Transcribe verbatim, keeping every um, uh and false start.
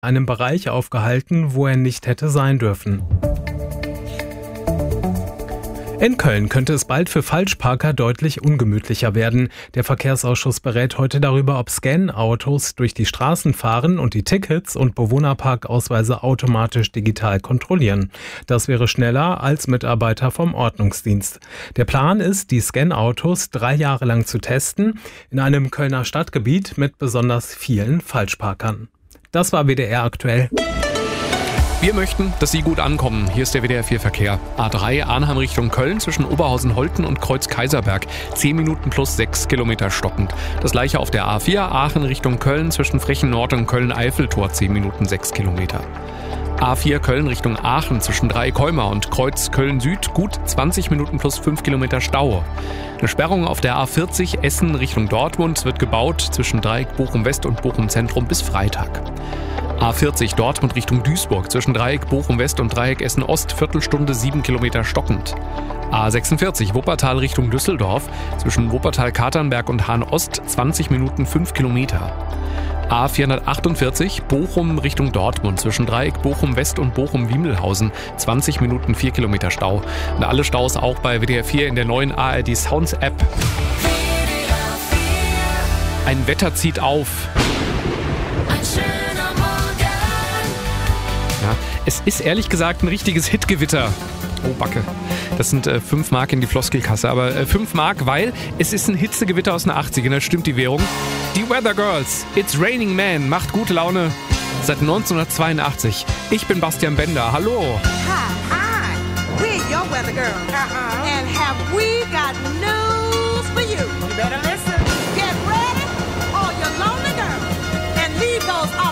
einem Bereich aufgehalten, wo er nicht hätte sein dürfen. In Köln könnte es bald für Falschparker deutlich ungemütlicher werden. Der Verkehrsausschuss berät heute darüber, ob Scan-Autos durch die Straßen fahren und die Tickets und Bewohnerparkausweise automatisch digital kontrollieren. Das wäre schneller als Mitarbeiter vom Ordnungsdienst. Der Plan ist, die Scan-Autos drei Jahre lang zu testen, in einem Kölner Stadtgebiet mit besonders vielen Falschparkern. Das war W D R aktuell. Wir möchten, dass Sie gut ankommen. Hier ist der W D R vier Verkehr. A drei Arnhem Richtung Köln zwischen Oberhausen-Holten und Kreuz-Kaiserberg. zehn Minuten plus sechs Kilometer stockend. Das gleiche auf der A vier Aachen Richtung Köln zwischen Frechen-Nord und Köln-Eiffeltor. zehn Minuten sechs Kilometer. A vier Köln Richtung Aachen zwischen Dreieck-Heumar und Kreuz Köln-Süd gut zwanzig Minuten plus fünf Kilometer Stau. Eine Sperrung auf der A vierzig Essen Richtung Dortmund wird gebaut zwischen Dreieck Bochum-West und Bochum-Zentrum bis Freitag. A vierzig Dortmund Richtung Duisburg zwischen Dreieck Bochum-West und Dreieck Essen-Ost Viertelstunde sieben Kilometer stockend. A sechsundvierzig Wuppertal Richtung Düsseldorf zwischen Wuppertal-Katernberg und Hahn-Ost zwanzig Minuten fünf Kilometer. A vierhundertachtundvierzig Bochum Richtung Dortmund zwischen Dreieck Bochum-West und Bochum-Wiemelhausen zwanzig Minuten vier Kilometer Stau. Und alle Staus auch bei W D R vier in der neuen A R D Sounds App. Ein Wetter zieht auf. Ja, es ist ehrlich gesagt ein richtiges Hitgewitter. Oh, Backe. Das sind äh, fünf Mark in die Floskelkasse. Aber äh, fünf Mark, weil es ist ein Hitzegewitter aus den achtzigern. Da stimmt die Währung. Die Weather Girls, It's Raining Man, macht gute Laune seit neunzehnhundertzweiundachtzig. Ich bin Bastian Bender. Hallo. Hi, hi. We're your Weather Girls. Uh-huh. And have we got news for you? You better listen. Get ready, all your lonely girls. And leave those